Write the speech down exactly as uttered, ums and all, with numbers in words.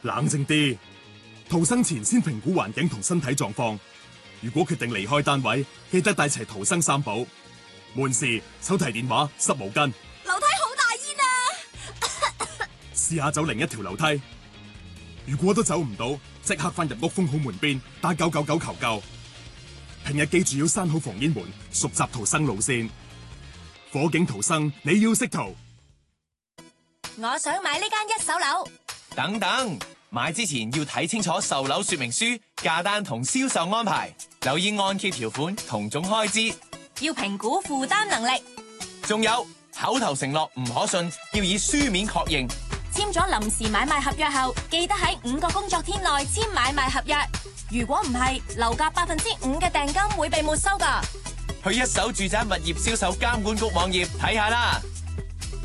冷靜啲，逃生前先評估環境同身體狀況。如果決定離開單位，記得帶齊逃生三寶：門匙、手提電話、濕毛巾。 樓梯好大煙啊！ 試下走另一條樓梯。如果都走唔到，即刻翻入屋封好門邊，打九九九求救。平日記住要閂好防煙門，熟習逃生路線。火警逃生，你要識逃。 我想買呢間一手樓。 等等，買之前要睇清楚售樓說明書、價單同銷售安排，留意按揭條款同總開支， 要評估負擔能力。 仲有口頭承諾唔可信，要以書面確認。 簽咗臨時買賣合約後，記得喺五個工作天內簽買賣合約。如果唔係，樓價百分之五嘅訂金會被沒收㗎。 去一手住宅物業銷售監管局網頁睇下啦。